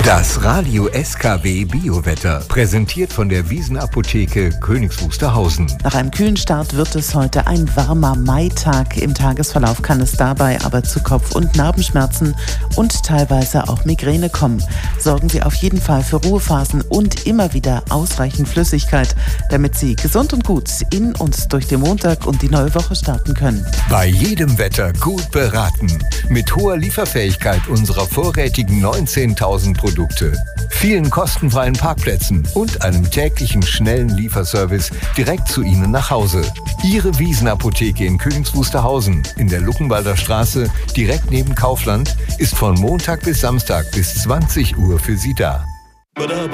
Das Radio SKW Biowetter, präsentiert von der Wiesenapotheke Königs Wusterhausen. Nach einem kühlen Start wird es heute ein warmer Maitag. Im Tagesverlauf kann es dabei aber zu Kopf- und Narbenschmerzen und teilweise auch Migräne kommen. Sorgen Sie auf jeden Fall für Ruhephasen und immer wieder ausreichend Flüssigkeit, damit Sie gesund und gut in und durch den Montag und die neue Woche starten können. Bei jedem Wetter gut beraten. Mit hoher Lieferfähigkeit unserer vorrätigen 19.000 Produkte, vielen kostenfreien Parkplätzen und einem täglichen schnellen Lieferservice direkt zu Ihnen nach Hause. Ihre Wiesenapotheke in Königs Wusterhausen in der Luckenwalder Straße, direkt neben Kaufland, ist von Montag bis Samstag bis 20 Uhr für Sie da.